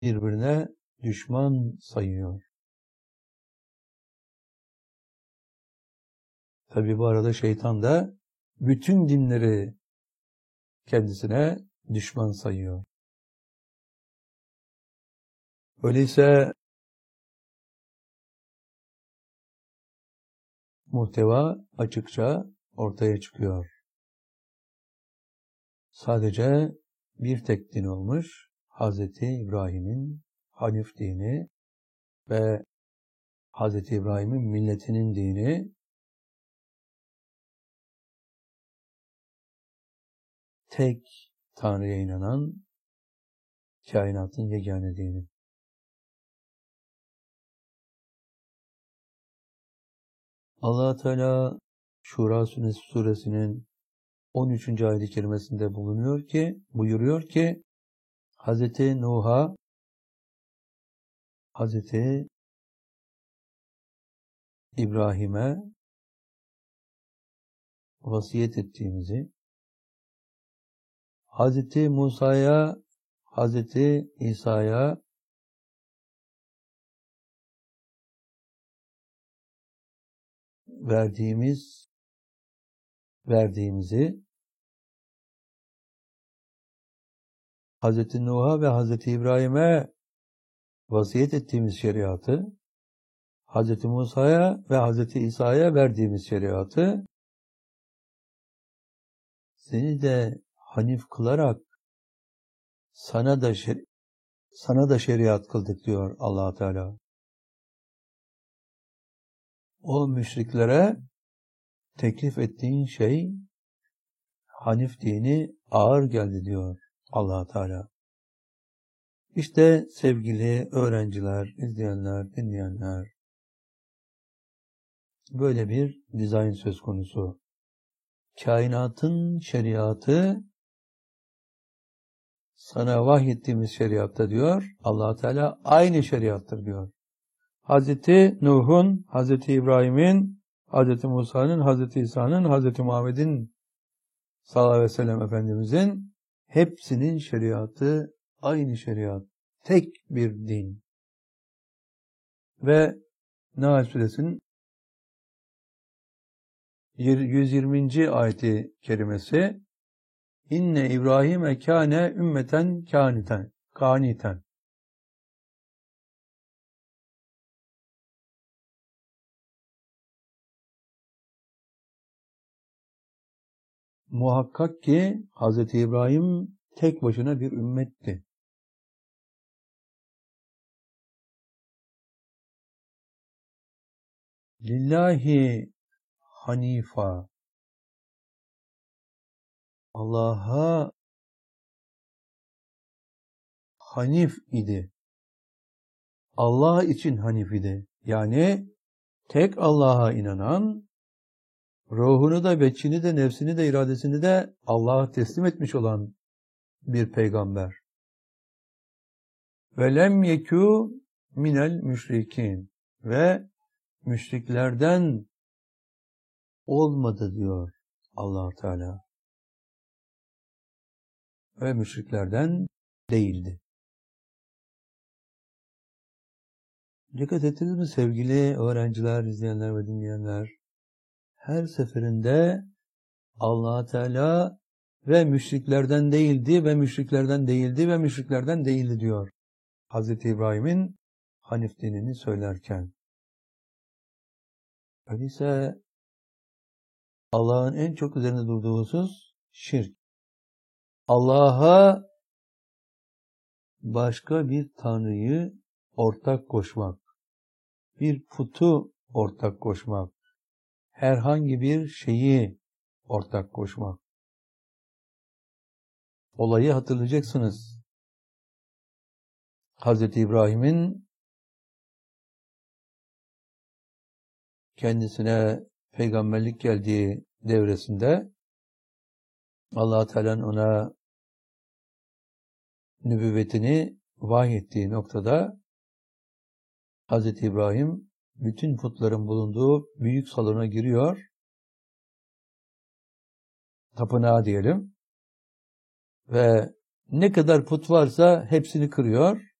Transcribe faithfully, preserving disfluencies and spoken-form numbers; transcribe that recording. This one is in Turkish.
birbirine düşman sayıyor. Tabi bu arada şeytan da bütün dinleri kendisine düşman sayıyor. Öyleyse muhteva açıkça ortaya çıkıyor. Sadece bir tek din olmuş, Hazreti İbrahim'in Hanif dini ve Hazreti İbrahim'in milletinin dini, tek Tanrı'ya inanan kainatın yegane dini. Allah Teala Şura suresinin on üçüncü ayet-i kerimesinde bulunuyor ki, buyuruyor ki Hazreti Nuh'a, Hazreti İbrahim'e vasiyet ettiğimizi, Hazreti Musa'ya, Hazreti İsa'ya verdiğimiz verdiğimizi, Hazreti Nuh'a ve Hazreti İbrahim'e vasiyet ettiğimiz şeriatı, Hazreti Musa'ya ve Hazreti İsa'ya verdiğimiz şeriatı, seni de Hanif kılarak sana da şer sana da şeriat kıldık diyor Allah Teala. O müşriklere teklif ettiğin şey Hanif dini ağır geldi diyor Allah Teala. İşte sevgili öğrenciler, izleyenler, dinleyenler, böyle bir dizayn söz konusu. Kainatın şeriatı sana vahyettiğimiz şeriatta diyor Allah Teala aynı şeriattır diyor. Hazreti Nuh'un, Hazreti İbrahim'in, Hazreti Musa'nın, Hazreti İsa'nın, Hazreti Muhammed'in sallallahu aleyhi ve sellem Efendimizin hepsinin şeriatı aynı şeriat. Tek bir din. Ve Nahl Suresinin yüz yirminci ayeti kerimesi İnne İbrahim'e kâne ümmeten kâniten, kâniten. Muhakkak ki Hazreti İbrahim tek başına bir ümmetti. Lillahi hanifa. Allah'a hanif idi. Allah için hanif idi. Yani tek Allah'a inanan, ruhunu da, beçini de, nefsini de, iradesini de Allah'a teslim etmiş olan bir peygamber. Ve lem yekû minel müşrikin. Ve müşriklerden olmadı diyor Allah Teala. Ve müşriklerden değildi. Dikkat ettiniz mi sevgili öğrenciler, izleyenler ve dinleyenler? Her seferinde Allah Teala ve müşriklerden değildi ve müşriklerden değildi ve müşriklerden değildi diyor. Hazreti İbrahim'in Hanif dinini söylerken. Öyleyse Allah'ın en çok üzerinde durduğu husus şirk. Allah'a başka bir tanrıyı ortak koşmak, bir putu ortak koşmak, herhangi bir şeyi ortak koşmak. Olayı hatırlayacaksınız. Hazreti İbrahim'in kendisine peygamberlik geldiği devresinde Allah Teala'nın ona nübüvvetini vahyettiği noktada Hazreti İbrahim bütün putların bulunduğu büyük salona giriyor. Tapınağa diyelim. Ve ne kadar put varsa hepsini kırıyor.